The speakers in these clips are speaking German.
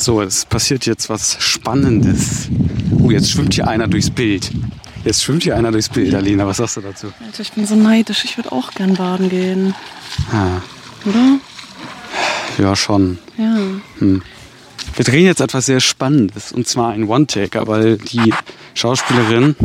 So, es passiert jetzt was Spannendes. Jetzt schwimmt hier einer durchs Bild. Alina, was sagst du dazu? Alter, ich bin so neidisch. Ich würde auch gern baden gehen. Ah. Oder? Ja, schon. Ja. Wir drehen jetzt etwas sehr Spannendes. Und zwar ein One-Taker, weil die Schauspielerin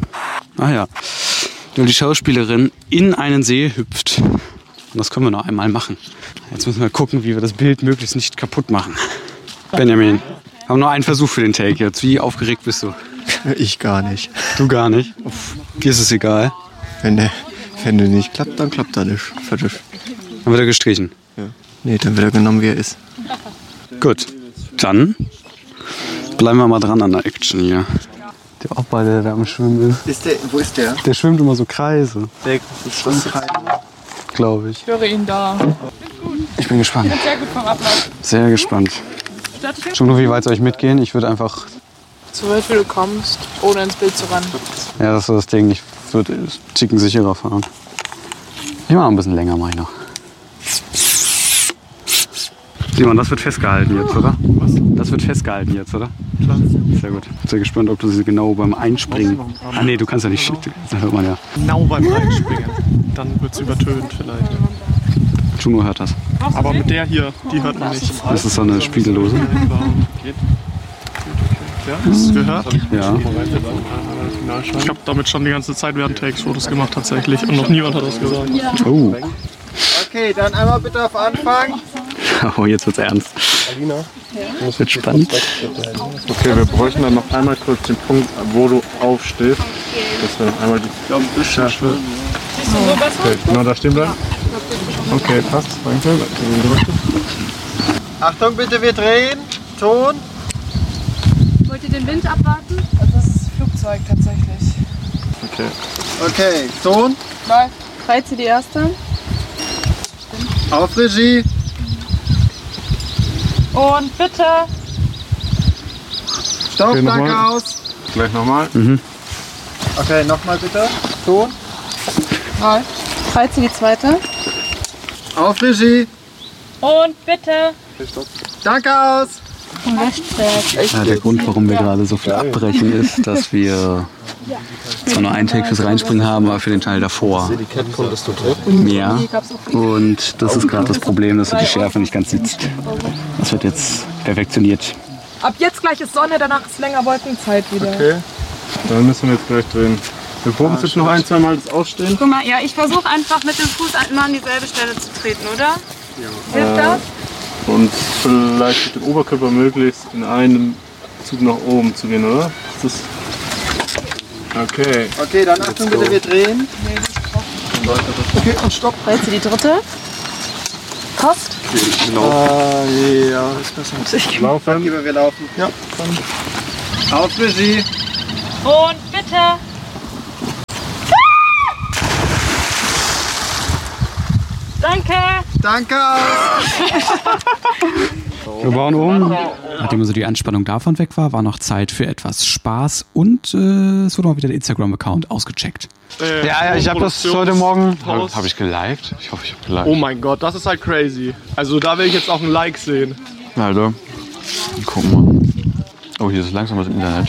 in einen See hüpft. Und das können wir noch einmal machen. Jetzt müssen wir gucken, wie wir das Bild möglichst nicht kaputt machen. Benjamin, haben nur einen Versuch für den Take jetzt. Wie aufgeregt bist du? Ich gar nicht. Du gar nicht? Dir ist es egal. Wenn der nicht klappt, dann klappt er nicht. Fertig. Dann wird er gestrichen. Ja. Nee, dann wird er genommen, wie er ist. Gut, dann bleiben wir mal dran an der Action hier. Der auch bei der am Schwimmen ist. Wo ist der? Der schwimmt immer so Kreise, Der schwimmt glaube ich. Ich höre ihn da. Ich bin gespannt. Sehr gut vom Ablauf. Sehr gespannt. Schon nur, wie weit soll ich mitgehen? Ich würde einfach... So weit wie du kommst, ohne ins Bild zu rennen. Ja, das ist das Ding. Ich würde einen Ticken sicherer fahren. Ich mache noch ein bisschen länger, mache ich noch. Simon, das wird festgehalten jetzt, oder? Was? Das wird festgehalten jetzt, oder? Klar. Sehr gut. Sehr gespannt, ob du sie genau beim Einspringen... Ah nee, du kannst ja nicht... Das hört man ja. Genau beim Einspringen. Dann wird es übertönt vielleicht. Juno hört das. Aber mit der hier, die hört man nicht. Das ist so eine Spiegellose. Ja, hast du es gehört? Ja. Ich habe damit schon die ganze Zeit während Takes Fotos gemacht tatsächlich und noch niemand hat das gesagt. Oh. Okay, dann einmal bitte auf Anfang. Oh, jetzt wird's ernst. Alina, Das wird spannend. Okay, wir bräuchten dann noch einmal kurz den Punkt, wo du aufstehst. Dass wir noch einmal die Schärfe. Okay, genau da stehen bleiben. Okay, passt. Danke. Achtung bitte, wir drehen. Ton. Wollt ihr den Wind abwarten? Das ist Flugzeug tatsächlich. Okay. Okay, Ton. Mal, reizt sie die erste. Auf Regie. Und bitte. Stopp, Okay, danke nochmal. aus. Gleich nochmal. Okay, nochmal bitte. Ton. Mal. Reizt sie die zweite. Auf Regie. Und bitte. Danke aus. Ja, der Grund, warum wir gerade so viel abbrechen, ist, dass wir zwar nur einen Take fürs Reinspringen haben, aber für den Teil davor mehr. Und das ist gerade das Problem, dass die Schärfe nicht ganz sitzt. Das wird jetzt perfektioniert. Ab jetzt gleich ist Sonne, danach ist länger Wolkenzeit wieder. Okay. Dann müssen wir jetzt gleich drehen. Wir proben es jetzt noch ein, zwei Mal das Ausstehen. Guck mal, ja, ich versuche einfach mit dem Fuß immer an dieselbe Stelle zu treten, oder? Hilft das? Und vielleicht mit dem Oberkörper möglichst in einem Zug nach oben zu gehen, oder? Ist das okay. Okay, dann Achtung bitte, wir drehen. Okay, und stopp. Reizt sie die dritte. Post. Ja, ist besser. Laufen. Lieber, wir laufen. Ja. Auf Regie. Und bitte. Danke. Danke aus. Wir bauen um. Nachdem also die Anspannung davon weg war noch Zeit für etwas Spaß und es wurde mal wieder der Instagram-Account ausgecheckt. Ja, ich habe das heute Morgen. Habe ich geliked? Ich hoffe, ich habe geliked. Oh mein Gott, das ist halt crazy. Also da will ich jetzt auch ein Like sehen. Alter. Guck mal. Oh, hier ist langsam was im Internet.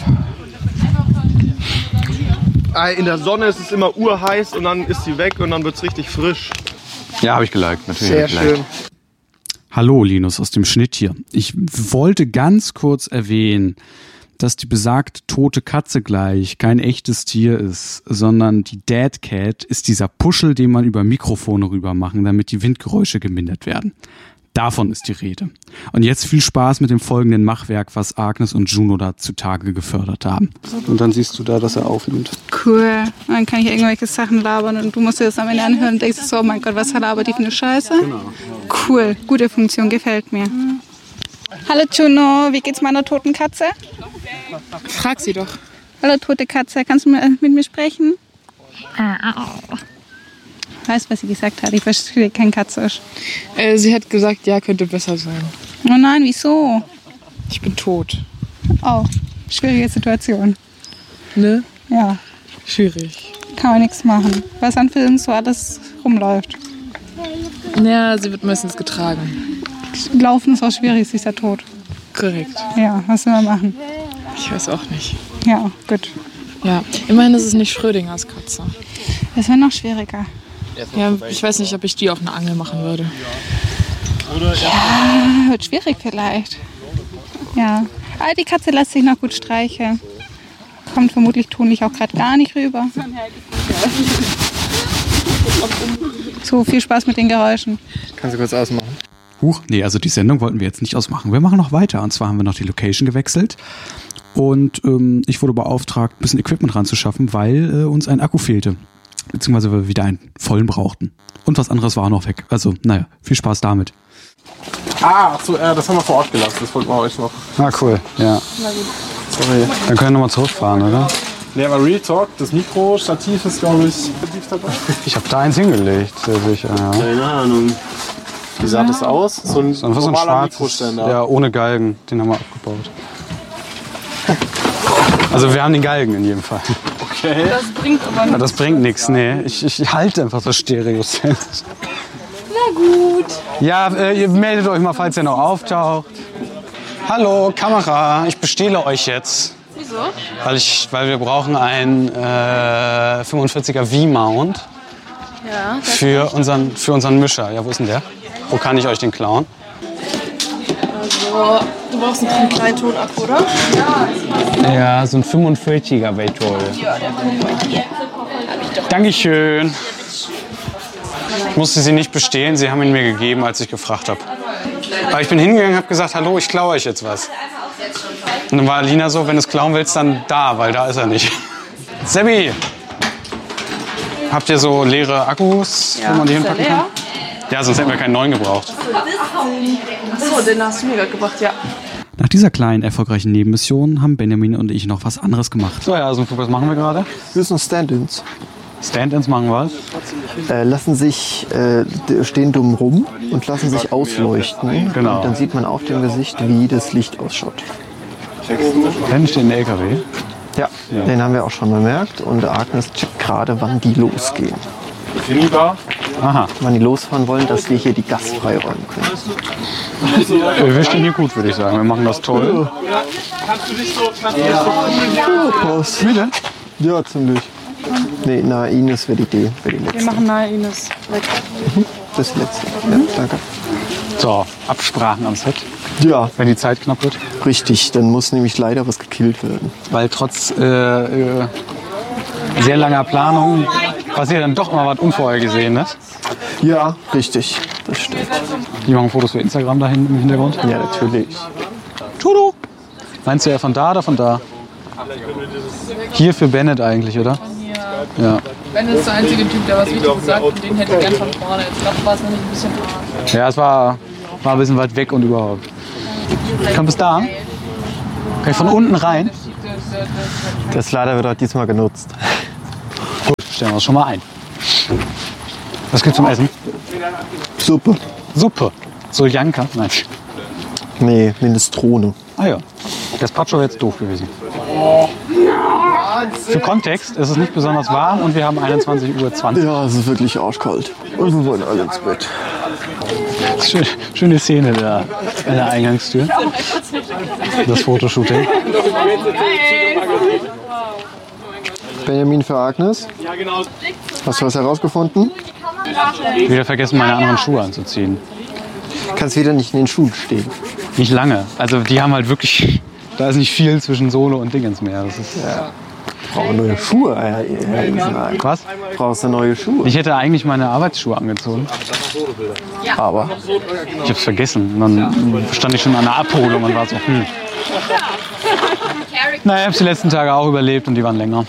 In der Sonne ist es immer urheiß und dann ist sie weg und dann wird es richtig frisch. Ja, habe ich geliked. Natürlich. Sehr schön. Hallo Linus aus dem Schnitt hier. Ich wollte ganz kurz erwähnen, dass die besagte tote Katze gleich kein echtes Tier ist, sondern die Dead Cat ist dieser Puschel, den man über Mikrofone rüber machen, damit die Windgeräusche gemindert werden. Davon ist die Rede. Und jetzt viel Spaß mit dem folgenden Machwerk, was Agnes und Juno da zutage gefördert haben. Und dann siehst du da, dass er aufnimmt. Cool. Dann kann ich irgendwelche Sachen labern und du musst dir das am Ende anhören und denkst so, oh mein Gott, was labert die für eine Scheiße? Genau. Cool. Gute Funktion, gefällt mir. Hallo Juno, wie geht's meiner toten Katze? Frag sie doch. Hallo tote Katze, kannst du mit mir sprechen? Weißt du, was sie gesagt hat? Ich verstehe kein Katzisch. Sie hat gesagt, ja, könnte besser sein. Oh nein, wieso? Ich bin tot. Oh, schwierige Situation. Ne? Ja, Schwierig. kann man nichts machen. Was an Filmen so alles rumläuft. Ja, sie wird meistens getragen. Laufen ist auch schwierig, sie ist ja tot. korrekt. Ja, was soll man machen? Ich weiß auch nicht. Ja, gut. Ja, immerhin ist es nicht Schrödingers Katze. Das wäre noch schwieriger. Ja, ich weiß nicht, ob ich die auf eine Angel machen würde. Ja, wird schwierig vielleicht. Ja. Aber die Katze lässt sich noch gut streicheln. Kommt vermutlich tonlich auch gerade gar nicht rüber. So, viel Spaß mit den Geräuschen. Kannst du kurz ausmachen? Huch, nee, also die Sendung wollten wir jetzt nicht ausmachen. Wir machen noch weiter. Und zwar haben wir noch die Location gewechselt. Und ich wurde beauftragt, ein bisschen Equipment ranzuschaffen, weil uns ein Akku fehlte. Beziehungsweise wir wieder einen vollen brauchten. Und was anderes war auch noch weg. Also, naja, viel Spaß damit. Ah, ach so, das haben wir vor Ort gelassen. Das wollten wir euch noch. Ah, cool, ja. Sorry. Dann können wir nochmal zurückfahren, oder? Nee, aber Real Talk, das Mikro-Stativ ist, glaube ich, dabei. Ich habe da eins hingelegt, sehr sicher, ja. Keine Ahnung. Wie sah das aus? So ein Einfach so ein normaler schwarzes, Mikroständer. ja, ohne Galgen. Den haben wir abgebaut. Also wir haben den Galgen in jedem Fall. Okay. Das bringt aber Aber nichts. das bringt nichts, nee. Ich halte einfach das Stereo-Sense. Na gut. Ja, ihr meldet euch mal, falls ihr noch auftaucht. Hallo, Kamera, ich bestehle euch jetzt. Wieso? Weil wir brauchen einen 45er V-Mount Ja. für unseren Mischer. Ja, wo ist denn der? Wo kann ich euch den klauen? Also, du brauchst einen kleinen Tonakku, oder? Ja, so ein 45er wäre toll. Dankeschön. Ich musste sie nicht bestehlen, sie haben ihn mir gegeben, als ich gefragt habe. Aber ich bin hingegangen und habe gesagt, hallo, ich klaue euch jetzt was. Und dann war Alina so, wenn du es klauen willst, dann da, weil da ist er nicht. Sebi, habt ihr so leere Akkus, wo man die hinpacken kann? Ja, sonst hätten wir keinen neuen gebraucht. Achso, den hast du mir gerade gebracht, ja. Nach dieser kleinen, erfolgreichen Nebenmission haben Benjamin und ich noch was anderes gemacht. So, ja, was machen wir gerade? Wir sind Stand-ins. Stand-ins machen wir. Lassen sich, stehen dumm rum und lassen sich ausleuchten. Genau. Und dann sieht man auf dem Gesicht, wie das Licht ausschaut. Hinten steht ein LKW. Ja, den haben wir auch schon bemerkt. Und Agnes checkt gerade, wann die losgehen. Aha. Wann die losfahren wollen, dass wir hier die Gas freiräumen können. Wir stehen hier gut, würde ich sagen. Wir machen das toll. Passt. Wieder? Ja, ziemlich. Nee, na, Ines wäre die Idee. Wäre die Wir letzte. machen nahe Ines weg. Das ist die letzte. Ja, danke. So, Absprachen am Set, Ja, wenn die Zeit knapp wird. richtig. Dann muss nämlich leider was gekillt werden. Weil trotz sehr langer Planung passiert dann doch mal was Unvorhergesehenes. Ja, richtig. Das stimmt. Die machen Fotos für Instagram da hinten im Hintergrund. Ja, natürlich. Tudu! Meinst du eher von da oder von da? Hier für Bennett eigentlich, oder? Ja. Ben ist der einzige Typ, der was Wichtiges sagt und den hätte ich gern von vorne. Jetzt gerade war es nämlich ein bisschen hart. Ja, es war ein bisschen weit weg und überhaupt. Ich komm bis da. Kann ich von unten rein? Das Lader wird auch diesmal genutzt. Gut, stellen wir uns schon mal ein. Was gibt's zum Essen? Suppe. Suppe. Soljanka? Nein. Nee, Minestrone. Ah ja. Gazpacho wäre jetzt doof gewesen. Für Kontext, es ist nicht besonders warm und wir haben 21:20 Uhr. Ja, es ist wirklich arschkalt. Und wir wollen alle ins Bett. Schöne Szene da an der Eingangstür. Das Fotoshooting. Benjamin für Agnes. Hast du was herausgefunden? Wieder vergessen, meine anderen Schuhe anzuziehen. Kannst wieder nicht in den Schuhen stehen. Nicht lange. Also die haben halt wirklich, da ist nicht viel zwischen Sohle und Dingens mehr. Das ist, Brauche neue Schuhe, Herr Isenhagen. was? Brauchst du neue Schuhe? Ich hätte eigentlich meine Arbeitsschuhe angezogen. Aber Ich hab's vergessen. Und dann stand ich schon an der Abholung und war so, Naja, ich hab's die letzten Tage auch überlebt und die waren länger.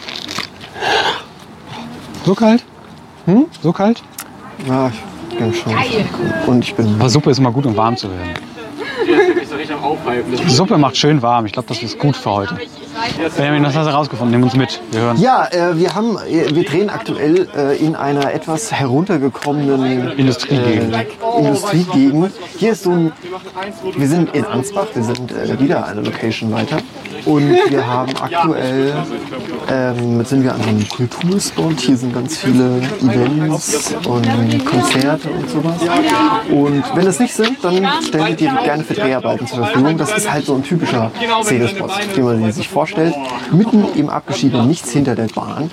So kalt? So kalt? ja, ich bin schon. Und ich bin. Aber Suppe ist immer gut, um warm zu werden. Suppe macht schön warm. Ich glaube, das ist gut für heute. Benjamin, was hast du rausgefunden? Nimm uns mit. Wir hören. Ja, wir drehen aktuell in einer etwas heruntergekommenen Industriegegend. Industriegegend. Hier ist wir sind in Ansbach, wir sind wieder eine Location weiter. Und wir haben aktuell, sind wir an einem Kulturspot. Hier sind ganz viele Events und Konzerte und sowas. Und wenn es nicht sind, dann stellen wir die gerne für Dreharbeiten zur Verfügung. Das ist halt so ein typischer Szenespot, wie man sich vorstellt. Mitten im Abgeschiedenen, nichts hinter der Bahn.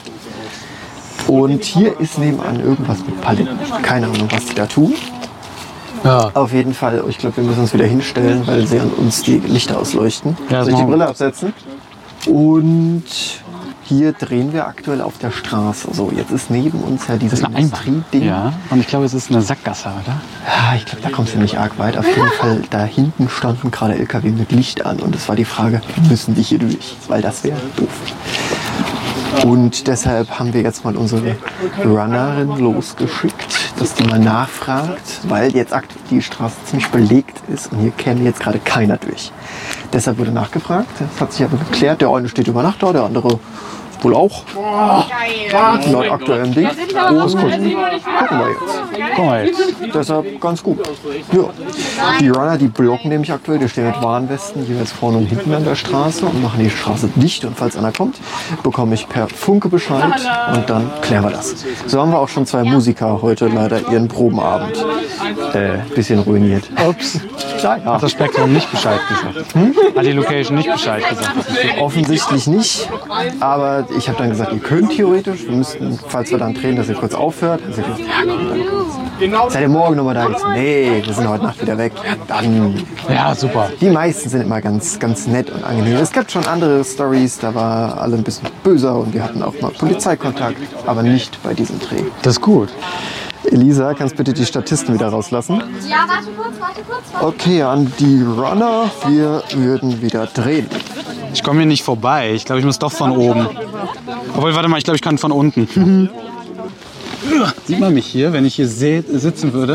Und hier ist nebenan irgendwas mit Paletten. Keine Ahnung, was die da tun. Ja. Auf jeden Fall, ich glaube, wir müssen uns wieder hinstellen, weil sie an uns die Lichter ausleuchten. Ja, soll ich die Brille absetzen? Und hier drehen wir aktuell auf der Straße. So, jetzt ist neben uns ja dieses Industrie-Ding. Ja, und ich glaube, es ist eine Sackgasse, oder? Ja, ich glaube, da kommst du nicht arg weit. Auf jeden Fall, da hinten standen gerade LKW mit Licht an. Und es war die Frage, müssen die hier durch? Weil das wäre doof. Und deshalb haben wir jetzt mal unsere Runnerin losgeschickt, dass die mal nachfragt, weil jetzt aktuell die Straße ziemlich belegt ist und hier käme jetzt gerade keiner durch. Deshalb wurde nachgefragt, das hat sich aber geklärt, der eine steht über Nacht da, der andere wohl auch. Laut aktuellem Ding. Und gucken wir jetzt. Deshalb ganz gut. Ja. Die Runner, die blocken nämlich aktuell, die stehen mit Warnwesten jeweils vorne und hinten an der Straße und machen die Straße dicht. Und falls einer kommt, bekomme ich per Funke Bescheid und dann klären wir das. So haben wir auch schon 2 Musiker heute leider ihren Probenabend bisschen ruiniert. Ups. Ja. Hat das Spektrum nicht Bescheid gesagt? Hat die Location nicht Bescheid gesagt? Offensichtlich nicht, aber ich habe dann gesagt, ihr könnt theoretisch, wir müssten, falls wir dann drehen, dass ihr kurz aufhört. Also gesagt, ja, komm, dann seid ihr morgen nochmal da? Jetzt, nee, wir sind heute Nacht wieder weg. Ja, dann. Ja, super. Die meisten sind immer ganz, ganz nett und angenehm. Es gibt schon andere Stories, da war alle ein bisschen böser und wir hatten auch mal Polizeikontakt, aber nicht bei diesem Dreh. Das ist gut. Elisa, kannst bitte die Statisten wieder rauslassen? Ja, warte kurz. Okay, an die Runner, wir würden wieder drehen. Ich komme hier nicht vorbei. Ich glaube, ich muss doch von oben. Obwohl, warte mal, ich glaube, ich kann von unten. Sieht man mich hier, wenn ich hier sitzen würde?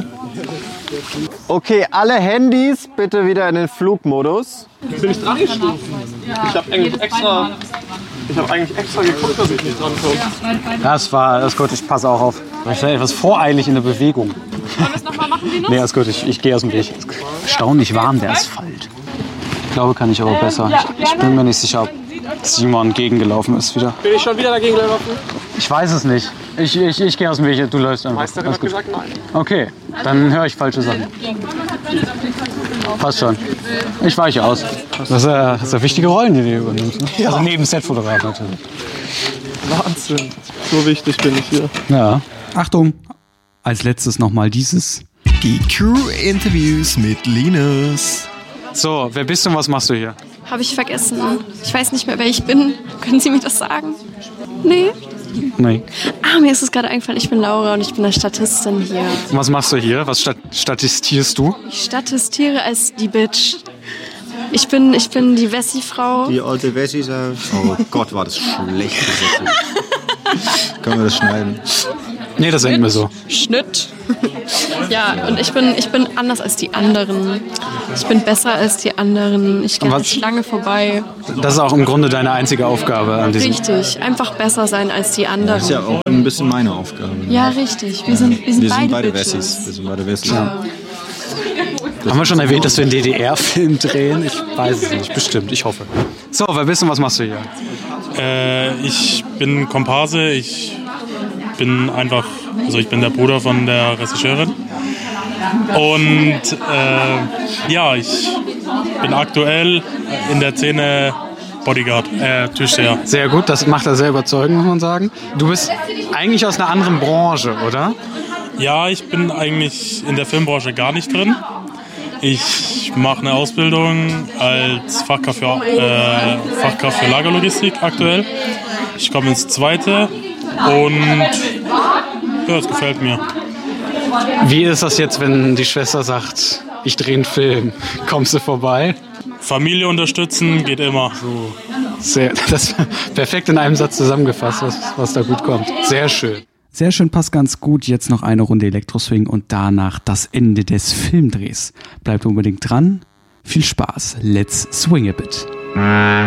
Okay, alle Handys bitte wieder in den Flugmodus. Bin ich dran gestuft? Ich habe eigentlich extra geguckt, dass ich nicht dran komme. Das ist gut, ich passe auch auf. Ich war etwas voreilig in der Bewegung. Wollen wir es nochmal machen, Linus? Nee, ist gut, ich gehe aus dem Weg. Erstaunlich warm, der Asphalt. Ich glaube, kann ich aber besser. Ich bin mir nicht sicher, ob Simon gegengelaufen ist wieder. Bin ich schon wieder dagegen gelaufen? Ich weiß es nicht. Ich gehe aus dem Weg, du läufst einfach. Meisterin hat gesagt nein. Okay, dann höre ich falsche Sachen. Passt schon. Ich weiche aus. Das sind wichtige Rollen, die du übernimmst. Ne? Ja. Also neben Setfotograf natürlich. Wahnsinn. So wichtig bin ich hier. Ja. Achtung, als letztes nochmal dieses. Die Crew-Interviews mit Linus. So, wer bist du und was machst du hier? Habe ich vergessen. Ich weiß nicht mehr, wer ich bin. Können Sie mir das sagen? Nee. Nee. Mir ist es gerade eingefallen, ich bin Laura und ich bin eine Statistin hier. Und was machst du hier? Was statistierst du? Ich statistiere als die Bitch. Ich bin die Wessi-Frau. Die alte Wessi sagt, oh Gott, war das schlecht gesetzt. Können wir das schneiden? Nee, das enden wir so. Schnitt. Ja, und ich bin anders als die anderen. Ich bin besser als die anderen. Ich gehe an der Schlange vorbei. Das ist auch im Grunde deine einzige Aufgabe an diesem... Richtig, einfach besser sein als die anderen. Das ist ja auch ein bisschen meine Aufgabe. Ja, richtig. Wir sind beide Wessis. Wir sind beide Wessis. Ja. Haben wir schon erwähnt, dass wir einen DDR-Film drehen? Ich weiß es nicht, bestimmt, ich hoffe. So, wer bist du, was machst du hier? Ich bin Komparse, ich bin der Bruder von der Regisseurin. Und ich bin aktuell in der Szene Bodyguard, Türsteher. Sehr gut, das macht er sehr überzeugend, muss man sagen. Du bist eigentlich aus einer anderen Branche, oder? Ja, ich bin eigentlich in der Filmbranche gar nicht drin. Ich mache eine Ausbildung als Fachkraft für Lagerlogistik aktuell. Ich komme ins 2. und ja, es gefällt mir. Wie ist das jetzt, wenn die Schwester sagt, ich drehe einen Film? Kommst du vorbei? Familie unterstützen geht immer. Das ist perfekt in einem Satz zusammengefasst, was da gut kommt. Sehr schön. Sehr schön, passt ganz gut. Jetzt noch eine Runde Elektroswing und danach das Ende des Filmdrehs. Bleibt unbedingt dran. Viel Spaß. Let's swing a bit.